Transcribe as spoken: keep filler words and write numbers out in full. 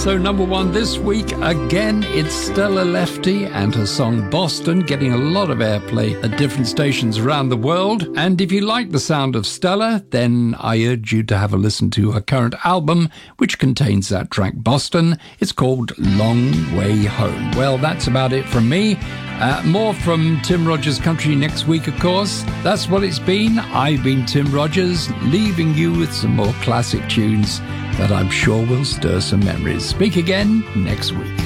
So number one this week, again, it's Stella Lefty and her song Boston, getting a lot of airplay at different stations around the world. And if you like the sound of Stella, then I urge you to have a listen to her current album, which contains that track Boston. It's called Long Way Home. Well, that's about it from me. Uh, more from Tim Rogers Country next week, of course. That's what it's been. I've been Tim Rogers, leaving you with some more classic tunes that I'm sure will stir some memories. Speak again next week.